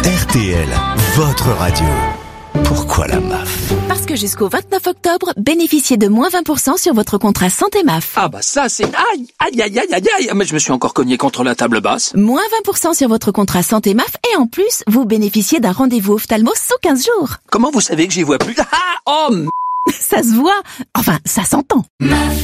RTL, votre radio. Pourquoi la MAF ? Parce que jusqu'au 29 octobre, bénéficiez de moins 20% sur votre contrat santé MAF. Ah bah ça c'est... Aïe. Mais je me suis encore cogné contre la table basse. Moins 20% sur votre contrat santé MAF et en plus, vous bénéficiez d'un rendez-vous ophtalmo sous 15 jours. Comment vous savez que j'y vois plus ? Ça se voit. Enfin, ça s'entend. MAF.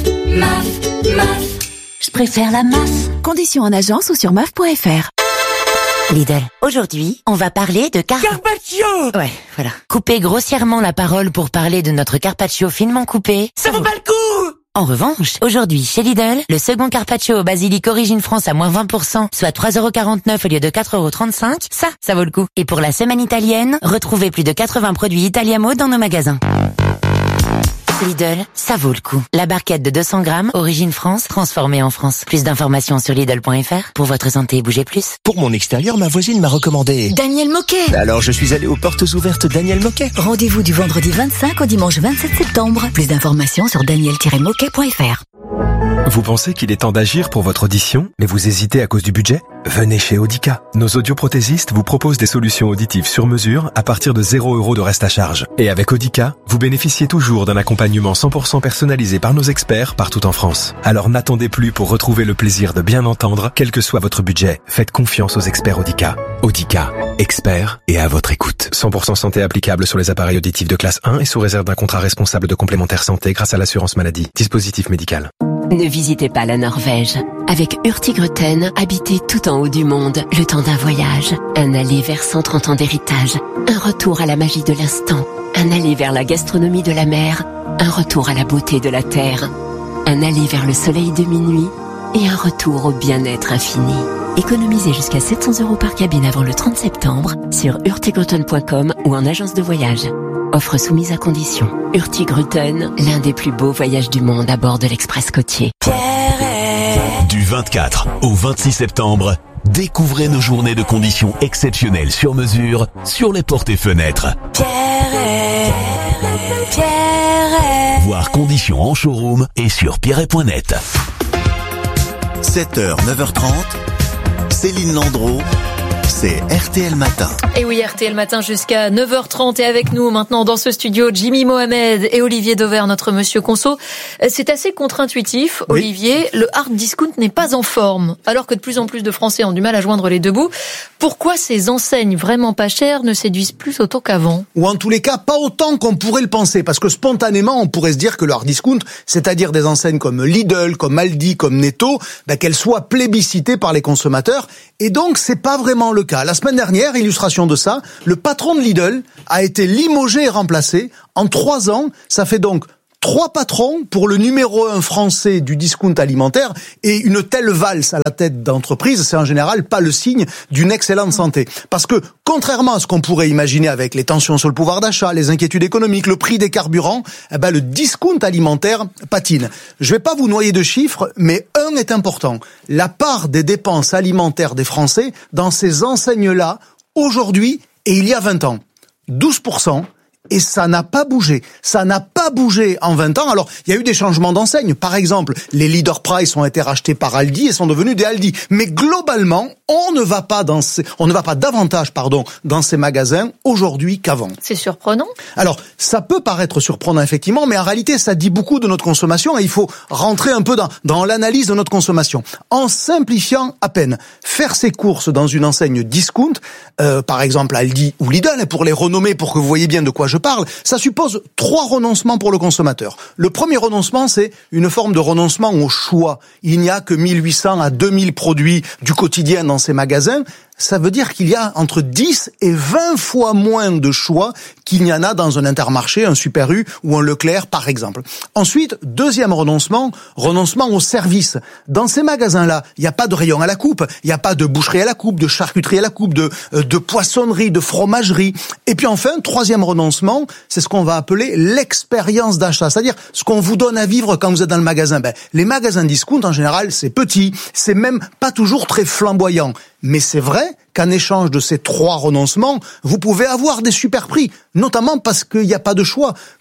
Je préfère la MAF. Conditions en agence ou sur maf.fr. Lidl. Aujourd'hui, on va parler de Carpaccio. Ouais, voilà. Couper grossièrement la parole pour parler de notre carpaccio finement coupé. Ça vaut pas le coup. En revanche, aujourd'hui, chez Lidl, le second carpaccio au basilic Origine France à moins 20%, soit 3,49€ au lieu de 4,35€, ça vaut le coup. Et pour la semaine italienne, retrouvez plus de 80 produits Italiamo dans nos magasins. Lidl, ça vaut le coup. La barquette de 200 grammes, Origine France, transformée en France. Plus d'informations sur Lidl.fr. Pour votre santé, bougez plus. Pour mon extérieur, ma voisine m'a recommandé Daniel Moquet. Alors je suis allé aux portes ouvertes Daniel Moquet. Rendez-vous du vendredi 25 au dimanche 27 septembre. Plus d'informations sur daniel-moquet.fr. Vous pensez qu'il est temps d'agir pour votre audition, mais vous hésitez à cause du budget ? Venez chez Audica. Nos audioprothésistes vous proposent des solutions auditives sur mesure à partir de 0€ de reste à charge. Et avec Audica, vous bénéficiez toujours d'un accompagnement 100% personnalisé par nos experts partout en France. Alors n'attendez plus pour retrouver le plaisir de bien entendre, quel que soit votre budget. Faites confiance aux experts Audica. Audica, experts et à votre écoute. 100% santé applicable sur les appareils auditifs de classe 1 et sous réserve d'un contrat responsable de complémentaire santé grâce à l'assurance maladie. Dispositif médical. Ne visitez pas la Norvège. Avec Hurtigruten, habitez tout en haut du monde, le temps d'un voyage. Un aller vers 130 ans d'héritage. Un retour à la magie de l'instant. Un aller vers la gastronomie de la mer. Un retour à la beauté de la terre. Un aller vers le soleil de minuit. Et un retour au bien-être infini. Économisez jusqu'à 700€ par cabine avant le 30 septembre sur hurtigruten.com ou en agence de voyage. Offre soumise à condition. Hurtigruten, l'un des plus beaux voyages du monde à bord de l'Express côtier. Du 24 au 26 septembre, découvrez nos journées de conditions exceptionnelles sur mesure sur les portes et fenêtres. Voir conditions en showroom et sur pierret.net. 7h, 9h30, Céline Landreau, c'est RTL Matin. Et oui, RTL Matin jusqu'à 9h30 et avec nous maintenant dans ce studio Jimmy Mohamed et Olivier Dauvert, notre monsieur Conso. C'est assez contre-intuitif, oui. Olivier, le hard discount n'est pas en forme, alors que de plus en plus de Français ont du mal à joindre les deux bouts. Pourquoi ces enseignes vraiment pas chères ne séduisent plus autant qu'avant ? Ou en tous les cas, pas autant qu'on pourrait le penser, parce que spontanément, on pourrait se dire que le hard discount, c'est-à-dire des enseignes comme Lidl, comme Aldi, comme Netto, qu'elles soient plébiscitées par les consommateurs, et donc c'est pas vraiment le cas. La semaine dernière, illustration de ça, le patron de Lidl a été limogé et remplacé. En 3 ans, ça fait donc 3 patrons pour le numéro 1 français du discount alimentaire, et une telle valse à la tête d'entreprise, c'est en général pas le signe d'une excellente santé. Parce que, contrairement à ce qu'on pourrait imaginer avec les tensions sur le pouvoir d'achat, les inquiétudes économiques, le prix des carburants, le discount alimentaire patine. Je vais pas vous noyer de chiffres, mais un est important. La part des dépenses alimentaires des Français dans ces enseignes-là, aujourd'hui et il y a 20 ans, 12%. Et ça n'a pas bougé. Ça n'a pas bougé en 20 ans. Alors, il y a eu des changements d'enseigne. Par exemple, les Leader Price ont été rachetés par Aldi et sont devenus des Aldi. Mais globalement, on ne va pas davantage dans ces magasins aujourd'hui qu'avant. C'est surprenant. Alors, ça peut paraître surprenant effectivement, mais en réalité, ça dit beaucoup de notre consommation et il faut rentrer un peu dans l'analyse de notre consommation. En simplifiant à peine, faire ses courses dans une enseigne discount, par exemple Aldi ou Lidl, pour les renommer, pour que vous voyez bien de quoi je parle, ça suppose 3 renoncements pour le consommateur. Le premier renoncement, c'est une forme de renoncement au choix. Il n'y a que 1800 à 2000 produits du quotidien dans ces magasins. Ça veut dire qu'il y a entre 10 et 20 fois moins de choix qu'il n'y en a dans un Intermarché, un Super U ou un Leclerc, par exemple. Ensuite, deuxième renoncement au service. Dans ces magasins-là, il n'y a pas de rayon à la coupe, il n'y a pas de boucherie à la coupe, de charcuterie à la coupe, de poissonnerie, de fromagerie. Et puis enfin, troisième renoncement, c'est ce qu'on va appeler l'expérience d'achat, c'est-à-dire ce qu'on vous donne à vivre quand vous êtes dans le magasin. Les magasins discount, en général, c'est petit, c'est même pas toujours très flamboyant. Mais c'est vrai qu'en échange de ces 3 renoncements, vous pouvez avoir des super prix, notamment parce qu'il n'y a pas de choix.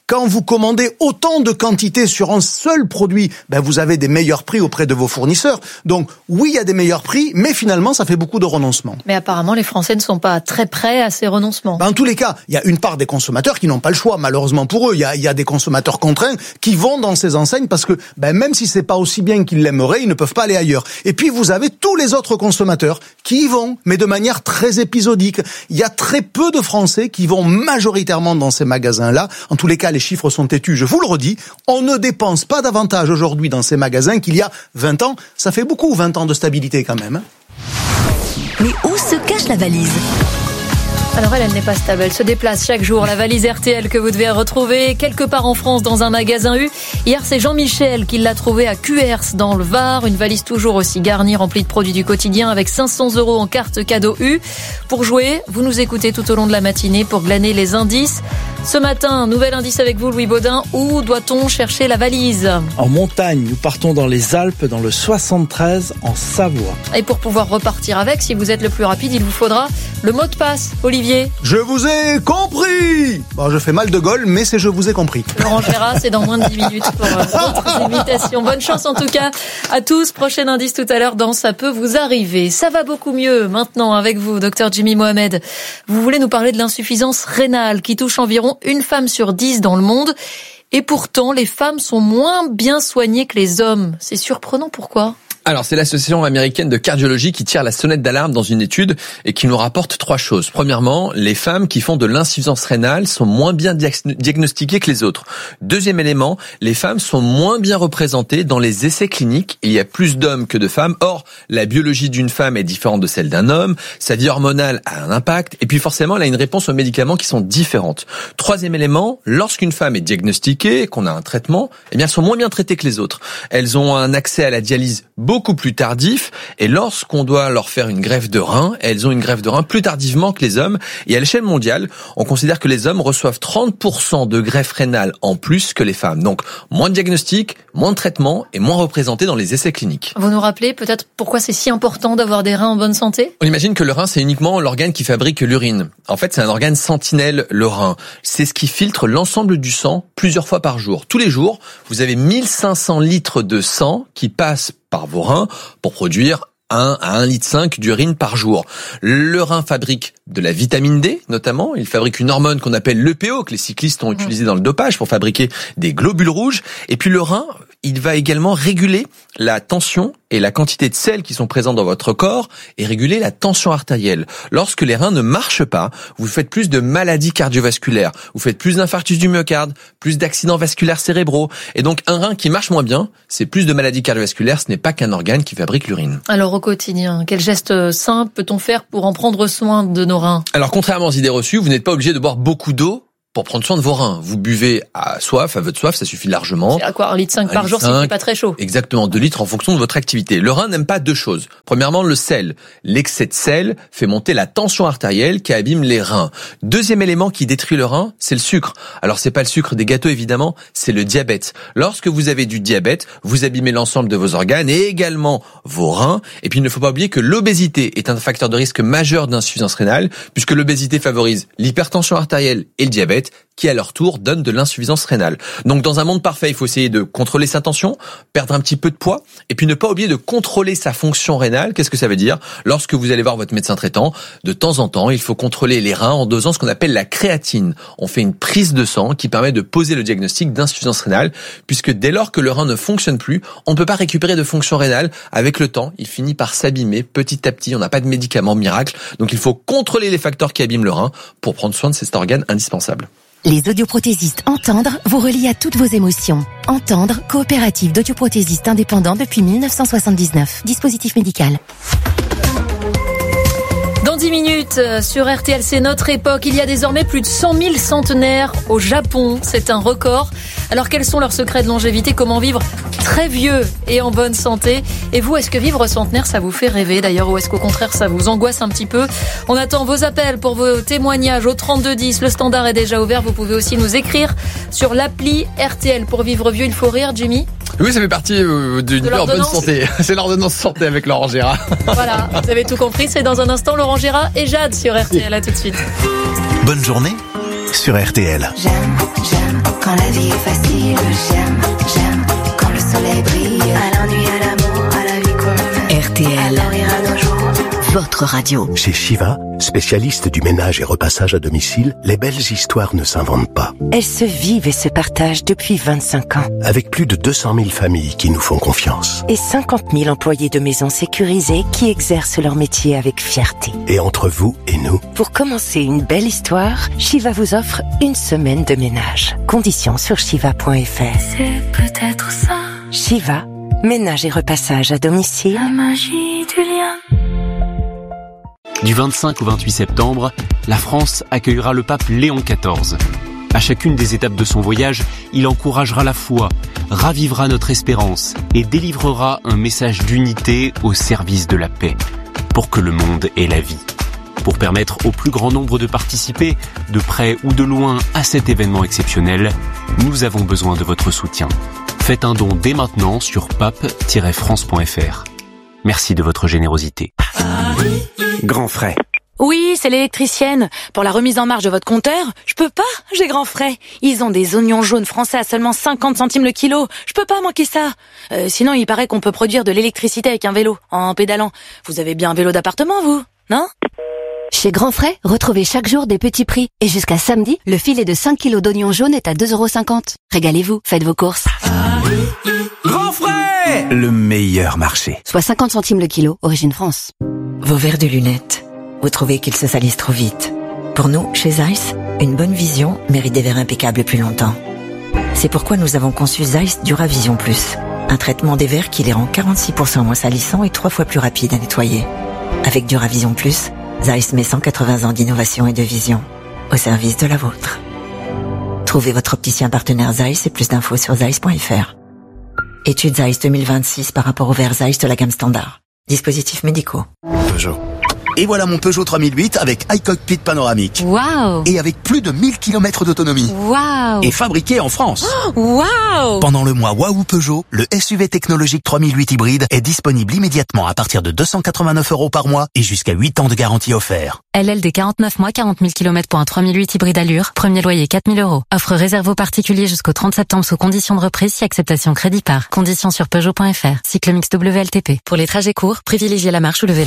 Quand vous commandez autant de quantité sur un seul produit, vous avez des meilleurs prix auprès de vos fournisseurs. Donc oui, il y a des meilleurs prix, mais finalement, ça fait beaucoup de renoncements. Mais apparemment, les Français ne sont pas très prêts à ces renoncements. En tous les cas, il y a une part des consommateurs qui n'ont pas le choix, malheureusement pour eux. Il y a des consommateurs contraints qui vont dans ces enseignes parce que même si c'est pas aussi bien qu'ils l'aimeraient, ils ne peuvent pas aller ailleurs. Et puis vous avez tous les autres consommateurs qui y vont, mais de manière très épisodique. Il y a très peu de Français qui vont majoritairement dans ces magasins-là. En tous les cas, les chiffres sont têtus, je vous le redis. On ne dépense pas davantage aujourd'hui dans ces magasins qu'il y a 20 ans. Ça fait beaucoup, 20 ans de stabilité quand même. Mais où se cache la valise ? Alors elle n'est pas stable, elle se déplace chaque jour. La valise RTL que vous devez retrouver quelque part en France dans un magasin U. Hier, c'est Jean-Michel qui l'a trouvée à Cuers dans le Var. Une valise toujours aussi garnie, remplie de produits du quotidien avec 500 € en carte cadeau U. Pour jouer, vous nous écoutez tout au long de la matinée pour glaner les indices. Ce matin, nouvel indice avec vous, Louis Baudin. Où doit-on chercher la valise ? En montagne, nous partons dans les Alpes, dans le 73, en Savoie. Et pour pouvoir repartir avec, si vous êtes le plus rapide, il vous faudra le mot de passe. Olivier ? Je vous ai compris. Bon, je fais mal de Gaulle, mais c'est je vous ai compris. Laurent Gérard, c'est dans moins de 10 minutes pour d'autres imitations. Bonne chance en tout cas à tous. Prochain indice tout à l'heure dans Ça peut vous arriver. Ça va beaucoup mieux maintenant avec vous, docteur Jimmy Mohamed. Vous voulez nous parler de l'insuffisance rénale qui touche environ une femme sur 10 dans le monde. Et pourtant, les femmes sont moins bien soignées que les hommes. C'est surprenant, pourquoi ? Alors, c'est l'association américaine de cardiologie qui tire la sonnette d'alarme dans une étude et qui nous rapporte 3 choses. Premièrement, les femmes qui font de l'insuffisance rénale sont moins bien diagnostiquées que les autres. Deuxième élément, les femmes sont moins bien représentées dans les essais cliniques. Il y a plus d'hommes que de femmes. Or, la biologie d'une femme est différente de celle d'un homme. Sa vie hormonale a un impact. Et puis forcément, elle a une réponse aux médicaments qui sont différentes. Troisième élément, lorsqu'une femme est diagnostiquée, qu'on a un traitement, eh bien, elles sont moins bien traitées que les autres. Elles ont un accès à la dialyse beaucoup plus tardif, et lorsqu'on doit leur faire une greffe de rein, elles ont une greffe de rein plus tardivement que les hommes. Et à l'échelle mondiale, on considère que les hommes reçoivent 30% de greffes rénales en plus que les femmes. Donc, moins de diagnostics, moins de traitements et moins représentés dans les essais cliniques. Vous nous rappelez peut-être pourquoi c'est si important d'avoir des reins en bonne santé ? On imagine que le rein, c'est uniquement l'organe qui fabrique l'urine. En fait, c'est un organe sentinelle, le rein. C'est ce qui filtre l'ensemble du sang plusieurs fois par jour. Tous les jours, vous avez 1500 litres de sang qui passent par vos reins pour produire 1 à 1,5 litre d'urine par jour. Le rein fabrique de la vitamine D, notamment. Il fabrique une hormone qu'on appelle l'EPO, que les cyclistes ont utilisé dans le dopage pour fabriquer des globules rouges. Et puis le rein, il va également réguler la tension et la quantité de sels qui sont présents dans votre corps et réguler la tension artérielle. Lorsque les reins ne marchent pas, vous faites plus de maladies cardiovasculaires, vous faites plus d'infarctus du myocarde, plus d'accidents vasculaires cérébraux. Et donc un rein qui marche moins bien, c'est plus de maladies cardiovasculaires, ce n'est pas qu'un organe qui fabrique l'urine. Alors au quotidien, quel geste simple peut-on faire pour en prendre soin de nos reins ? Alors contrairement aux idées reçues, vous n'êtes pas obligé de boire beaucoup d'eau pour prendre soin de vos reins. Vous buvez à votre soif, ça suffit largement. C'est à quoi, 1,5 litre par jour, c'est pas très chaud. Exactement, 2 litres en fonction de votre activité. Le rein n'aime pas 2 choses. Premièrement, le sel. L'excès de sel fait monter la tension artérielle qui abîme les reins. Deuxième élément qui détruit le rein, c'est le sucre. Alors c'est pas le sucre des gâteaux évidemment, c'est le diabète. Lorsque vous avez du diabète, vous abîmez l'ensemble de vos organes et également vos reins. Et puis il ne faut pas oublier que l'obésité est un facteur de risque majeur d'insuffisance rénale, puisque l'obésité favorise l'hypertension artérielle et le diabète, qui à leur tour donnent de l'insuffisance rénale. Donc dans un monde parfait, il faut essayer de contrôler sa tension, perdre un petit peu de poids, et puis ne pas oublier de contrôler sa fonction rénale. Qu'est-ce que ça veut dire ? Lorsque vous allez voir votre médecin traitant, de temps en temps, il faut contrôler les reins en dosant ce qu'on appelle la créatine. On fait une prise de sang qui permet de poser le diagnostic d'insuffisance rénale, puisque dès lors que le rein ne fonctionne plus, on ne peut pas récupérer de fonction rénale. Avec le temps, il finit par s'abîmer petit à petit. On n'a pas de médicament miracle, donc il faut contrôler les facteurs qui abîment le rein pour prendre soin de cet organe indispensable. Les audioprothésistes Entendre vous relient à toutes vos émotions. Entendre, coopérative d'audioprothésistes indépendants depuis 1979. Dispositif médical. Dans 10 minutes, sur RTL, c'est notre époque. Il y a désormais plus de 100 000 centenaires au Japon. C'est un record. Alors, quels sont leurs secrets de longévité ? Comment vivre très vieux et en bonne santé ? Et vous, est-ce que vivre centenaire, ça vous fait rêver d'ailleurs, ou est-ce qu'au contraire, ça vous angoisse un petit peu ? On attend vos appels pour vos témoignages au 3210. Le standard est déjà ouvert. Vous pouvez aussi nous écrire sur l'appli RTL. Pour vivre vieux, il faut rire, Jimmy ? Oui, ça fait partie d'une vie en bonne santé. C'est l'ordonnance santé avec Laurent Gérard. Voilà, vous avez tout compris. C'est dans un instant Laurent Gérard et Jade sur RTL. À tout de suite. Bonne journée sur RTL. J'aime. Quand la vie est facile, j'aime. Quand le soleil brille, à l'ennui, à l'amour, à la vie qu'on RTL. Alors ira nos jours. Votre radio. Chez Shiva, spécialiste du ménage et repassage à domicile, les belles histoires ne s'inventent pas. Elles se vivent et se partagent depuis 25 ans. Avec plus de 200 000 familles qui nous font confiance. Et 50 000 employés de maisons sécurisées qui exercent leur métier avec fierté. Et entre vous et nous, pour commencer une belle histoire, Shiva vous offre une semaine de ménage. Conditions sur shiva.fr. C'est peut-être ça. Shiva, ménage et repassage à domicile. La magie du lien. Du 25 au 28 septembre, la France accueillera le pape Léon XIV. À chacune des étapes de son voyage, il encouragera la foi, ravivera notre espérance et délivrera un message d'unité au service de la paix, pour que le monde ait la vie. Pour permettre au plus grand nombre de participer, de près ou de loin, à cet événement exceptionnel, nous avons besoin de votre soutien. Faites un don dès maintenant sur pape-france.fr. Merci de votre générosité. Grand frais. Oui, c'est l'électricienne. Pour la remise en marche de votre compteur, je peux pas, j'ai Grand Frais. Ils ont des oignons jaunes français à seulement 50 centimes le kilo. Je peux pas manquer ça. Sinon, il paraît qu'on peut produire de l'électricité avec un vélo, en pédalant. Vous avez bien un vélo d'appartement, vous, non ? Chez Grand Frais, retrouvez chaque jour des petits prix. Et jusqu'à samedi, le filet de 5 kilos d'oignons jaunes est à 2,50 €. Régalez-vous, faites vos courses. Grand frais! Le meilleur marché. Soit 50 centimes le kilo, origine France. Vos verres de lunettes, vous trouvez qu'ils se salissent trop vite. Pour nous, chez Zeiss, une bonne vision mérite des verres impeccables plus longtemps. C'est pourquoi nous avons conçu Zeiss Duravision Plus, un traitement des verres qui les rend 46% moins salissants et 3 fois plus rapides à nettoyer. Avec Duravision Plus, Zeiss met 180 ans d'innovation et de vision au service de la vôtre. Trouvez votre opticien partenaire Zeiss et plus d'infos sur zeiss.fr. Étude Zeiss 2026 par rapport aux verres Zeiss de la gamme standard. Dispositifs médicaux. Peugeot. Et voilà mon Peugeot 3008 avec iCockpit panoramique. Waouh! Et avec plus de 1000 km d'autonomie. Waouh! Et fabriqué en France. Waouh! Pendant le mois Waouh Peugeot, le SUV technologique 3008 hybride est disponible immédiatement à partir de 289 € par mois et jusqu'à 8 ans de garantie offert. LLD 49 mois, 40 000 km pour un 3008 hybride allure. Premier loyer 4 000 €. Offre réservée aux particuliers jusqu'au 30 septembre sous conditions de reprise si acceptation crédit par. Conditions sur Peugeot.fr. Cycle mix WLTP. Pour les trajets courts, privilégiez la marche ou le vélo.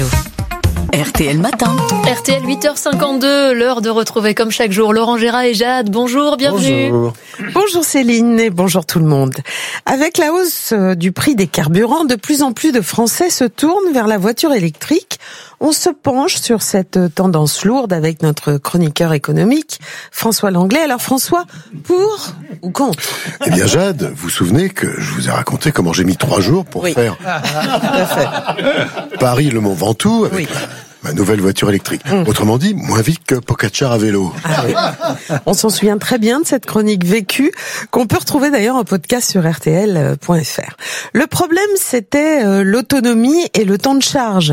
RTL Matin. RTL 8h52, l'heure de retrouver comme chaque jour Laurent Gérard et Jade. Bonjour, bienvenue. Bonjour. Bonjour Céline et bonjour tout le monde. Avec la hausse du prix des carburants, de plus en plus de Français se tournent vers la voiture électrique. On se penche sur cette tendance lourde avec notre chroniqueur économique, François Langlais. Alors François, pour ou contre? Eh bien Jade, vous vous souvenez que je vous ai raconté comment j'ai mis 3 jours pour faire Paris-Le Mont Ventoux avec ma nouvelle voiture électrique. Autrement dit, moins vite que Pogacar à vélo. On s'en souvient très bien de cette chronique vécue, qu'on peut retrouver d'ailleurs en podcast sur rtl.fr. Le problème, c'était l'autonomie et le temps de charge.